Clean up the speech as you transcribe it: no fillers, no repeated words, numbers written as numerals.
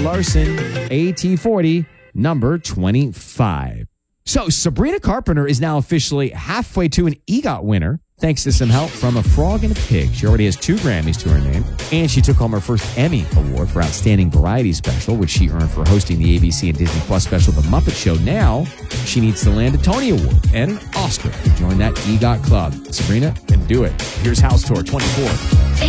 Larson, AT40, number 25. So Sabrina Carpenter is now officially halfway to an EGOT winner, thanks to some help from a frog and a pig. She already has 2 Grammys to her name, and she took home her first Emmy Award for Outstanding Variety Special, which she earned for hosting the ABC and Disney Plus special The Muppet Show. Now, she needs to land a Tony Award and an Oscar to join that EGOT club. Sabrina can do it. Here's House Tour 24.